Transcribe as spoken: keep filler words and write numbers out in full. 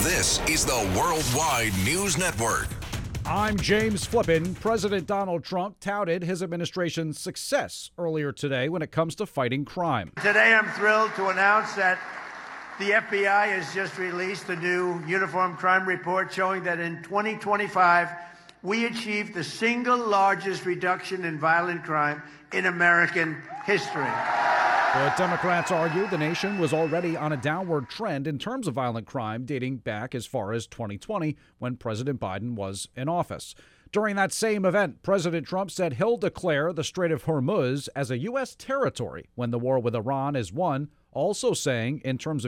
This is the Worldwide News Network. I'm James Flippin. President Donald Trump touted his administration's success earlier today when it comes to fighting crime. Today I'm thrilled to announce that the F B I has just released a new Uniform Crime Report showing that in twenty twenty-five, we achieved the single largest reduction in violent crime in American history. But Democrats argue the nation was already on a downward trend in terms of violent crime dating back as far as twenty twenty when President Biden was in office. During that same event, President Trump said he'll declare the Strait of Hormuz as a U S territory when the war with Iran is won, also saying in terms of